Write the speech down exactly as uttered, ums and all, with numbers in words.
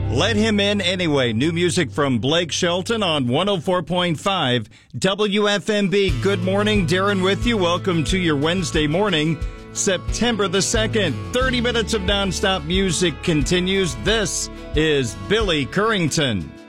Let Him In Anyway. New music from Blake Shelton on one oh four point five W F M B. Good morning, Darren with you. Welcome to your Wednesday morning, September the second. thirty minutes of nonstop music continues. This is Billy Currington.